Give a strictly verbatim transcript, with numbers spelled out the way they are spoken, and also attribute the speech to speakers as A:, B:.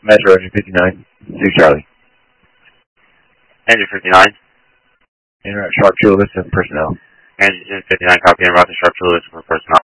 A: Metro Engine fifty-nine, Sioux Charlie.
B: Engine fifty-nine.
A: Interrupt Sharp Chula Vista personnel.
B: Engine fifty-nine, copy, and route to Sharp Chula Vista for personnel.